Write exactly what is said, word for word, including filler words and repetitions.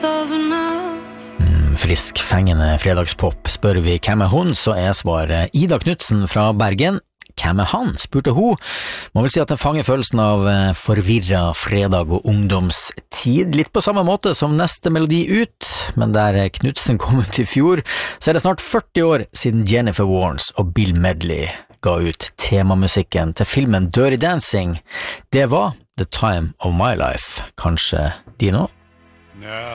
Mm, frisk, fengende fredagspop. Spør vi hvem er hun, så er svaret Ida Knudsen fra Bergen. Hvem er han, spurte hun. Må vel si at den fanger følelsen av forvirret fredag og ungdomstid, litt på samme måte som neste melodi ut, men der Knudsen kom ut i fjor, så er det snart førti år siden Jennifer Warnes og Bill Medley ga ut temamusikken til filmen Dirty Dancing. Det var The Time of My Life. Kanskje de nå?